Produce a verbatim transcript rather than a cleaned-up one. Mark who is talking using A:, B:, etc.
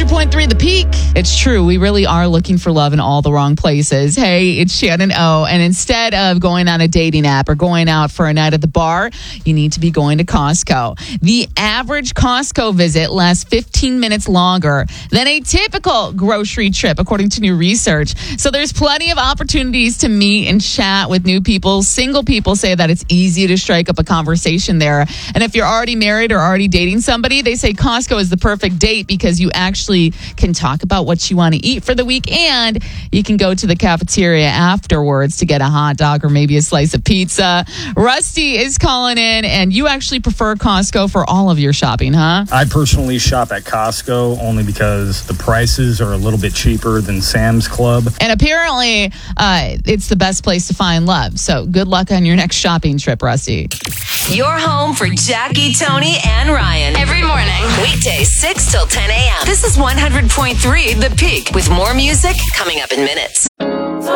A: hundred point three The Peak. It's true. We really are looking for love in all the wrong places. Hey, it's Shannon O. And instead of going on a dating app or going out for a night at the bar, you need to be going to Costco. The average Costco visit lasts fifteen minutes longer than a typical grocery trip, according to new research. So there's plenty of opportunities to meet and chat with new people. Single people say that it's easy to strike up a conversation there. And if you're already married or already dating somebody, they say Costco is the perfect date because you actually can talk about what you want to eat for the week, and you can go to the cafeteria afterwards to get a hot dog or maybe a slice of pizza. Rusty is calling in, and you actually prefer Costco for all of your shopping, huh?
B: I personally shop at Costco only because the prices are a little bit cheaper than Sam's Club.
A: And apparently, uh, it's the best place to find love. So good luck on your next shopping trip, Rusty.
C: Your home for Jackie, Tony, and Ryan. Every morning. Weekdays, six till ten a.m. This is one hundred point three The Peak with more music coming up in minutes.